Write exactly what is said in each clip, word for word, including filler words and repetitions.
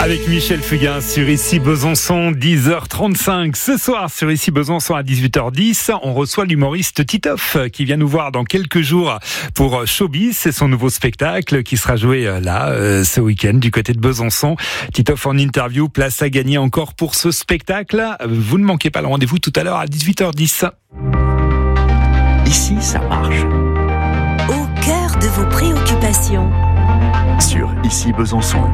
Avec Michel Fugain sur Ici Besançon, dix heures trente-cinq. Ce soir sur Ici Besançon à dix-huit heures dix, on reçoit l'humoriste Titoff qui vient nous voir dans quelques jours pour Showbiz. C'est son nouveau spectacle qui sera joué là ce week-end du côté de Besançon. Titoff en interview, place à gagner encore pour ce spectacle. Vous ne manquez pas le rendez-vous tout à l'heure à dix-huit heures dix. Ici, ça marche. Au cœur de vos préoccupations. Sur Ici Besançon.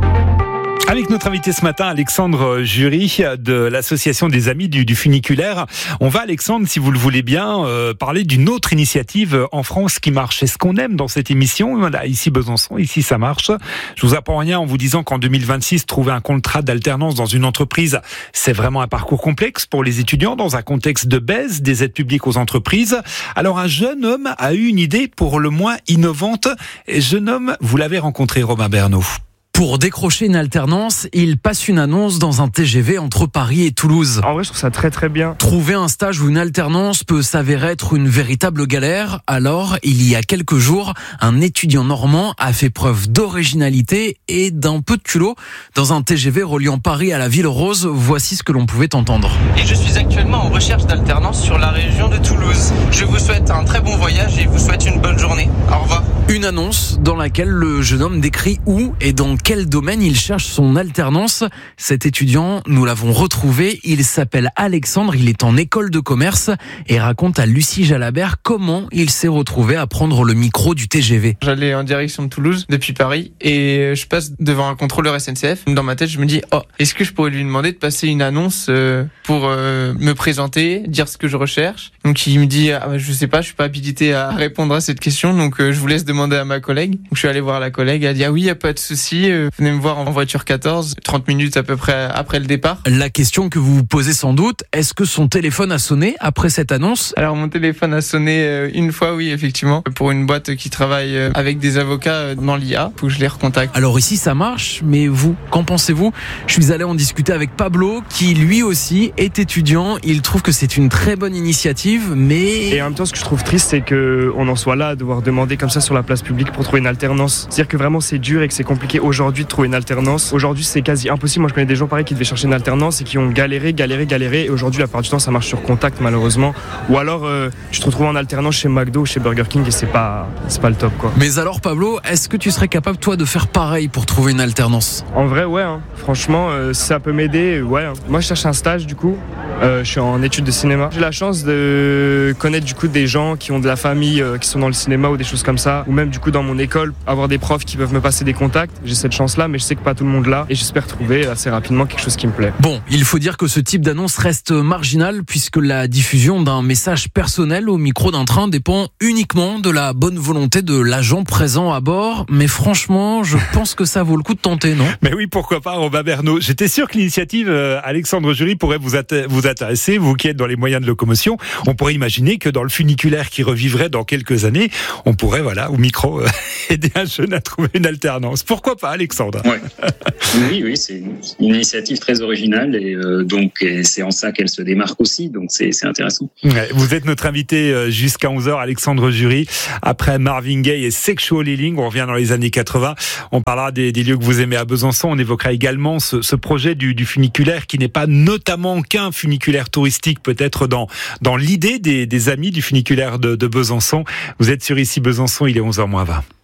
Avec notre invité ce matin, Alexandre Jury de l'association des Amis du, du Funiculaire. On va, Alexandre, si vous le voulez bien, euh, parler d'une autre initiative en France qui marche. C'est ce qu'on aime dans cette émission. Là, Ici Besançon, ici ça marche. Je vous apprends rien en vous disant qu'en deux mille vingt-six, trouver un contrat d'alternance dans une entreprise, c'est vraiment un parcours complexe pour les étudiants dans un contexte de baisse des aides publiques aux entreprises. Alors, un jeune homme a eu une idée pour le moins innovante. Et jeune homme, vous l'avez rencontré, Romain Bernot. Pour décrocher une alternance, il passe une annonce dans un T G V entre Paris et Toulouse. En vrai, je trouve ça très très bien. Trouver un stage ou une alternance peut s'avérer être une véritable galère. Alors, il y a quelques jours, un étudiant normand a fait preuve d'originalité et d'un peu de culot. Dans un T G V reliant Paris à la Ville Rose, voici ce que l'on pouvait entendre. Et je suis actuellement en recherche d'alternance sur la région de Toulouse. Je vous souhaite un très bon voyage et vous souhaite une bonne journée. Au revoir. Une annonce dans laquelle le jeune homme décrit où et dans quel domaine il cherche son alternance. Cet étudiant, nous l'avons retrouvé. Il s'appelle Alexandre, il est en école de commerce et raconte à Lucie Jalabert comment il s'est retrouvé à prendre le micro du T G V. J'allais en direction de Toulouse depuis Paris et je passe devant un contrôleur S N C F. Dans ma tête, je me dis, oh, est-ce que je pourrais lui demander de passer une annonce pour me présenter, dire ce que je recherche. Donc il me dit, ah, je sais pas, je suis pas habilité à répondre à cette question, donc je vous laisse demander à ma collègue. Donc je suis allé voir la collègue, elle a dit, ah oui, y a pas de souci. Venez me voir en voiture quatorze, trente minutes à peu près après le départ. La question que vous vous posez sans doute, est-ce que son téléphone a sonné après cette annonce ? Alors mon téléphone a sonné une fois, oui, effectivement, pour une boîte qui travaille avec des avocats dans l'I A. Faut que je les recontacte. Alors ici ça marche, mais vous, qu'en pensez-vous ? Je suis allé en discuter avec Pablo, qui lui aussi est étudiant. Il trouve que c'est une très bonne initiative, mais... Et en même temps, ce que je trouve triste, c'est qu'on en soit là à devoir demander comme ça sur la place publique pour trouver une alternance. C'est-à-dire que vraiment c'est dur et que c'est compliqué aujourd'hui de trouver une alternance. Aujourd'hui, c'est quasi impossible. Moi, je connais des gens pareils qui devaient chercher une alternance et qui ont galéré, galéré, galéré. Et aujourd'hui, la plupart du temps, ça marche sur contact, malheureusement. Ou alors, euh, tu te retrouves en alternance chez McDo ou chez Burger King et c'est pas, c'est pas le top, quoi. Mais alors, Pablo, est-ce que tu serais capable, toi, de faire pareil pour trouver une alternance ? En vrai, ouais. Hein. Franchement, euh, si ça peut m'aider, ouais. Hein. Moi, je cherche un stage, du coup. Euh, je suis en études de cinéma. J'ai la chance de connaître, du coup, des gens qui ont de la famille, euh, qui sont dans le cinéma ou des choses comme ça. Ou même, du coup, dans mon école, avoir des profs qui peuvent me passer des contacts. J'ai cette chance-là, mais je sais que pas tout le monde l'a et j'espère trouver assez rapidement quelque chose qui me plaît. Bon, il faut dire que ce type d'annonce reste marginal puisque la diffusion d'un message personnel au micro d'un train dépend uniquement de la bonne volonté de l'agent présent à bord. Mais franchement, je pense que ça vaut le coup de tenter, non ? Mais oui, pourquoi pas, Romain Bernot. J'étais sûr que l'initiative euh, Alexandre Jury pourrait vous, atta- vous intéresser, vous qui êtes dans les moyens de locomotion. On pourrait imaginer que dans le funiculaire qui revivrait dans quelques années, on pourrait, voilà, au micro, euh, aider un jeune à trouver une alternance. Pourquoi pas, Alexandre ? Ouais. Oui, oui, c'est une initiative très originale et euh, donc et c'est en ça qu'elle se démarque aussi, donc c'est, c'est intéressant. Ouais, vous êtes notre invité jusqu'à onze heures, Alexandre Jury. Après Marvin Gaye et Sexual Healing, on revient dans les années quatre-vingts. On parlera des, des lieux que vous aimez à Besançon. On évoquera également ce, ce projet du, du funiculaire qui n'est pas notamment qu'un funiculaire touristique, peut-être dans, dans l'idée des, des amis du funiculaire de, de Besançon. Vous êtes sur Ici Besançon, il est onze heures moins vingt.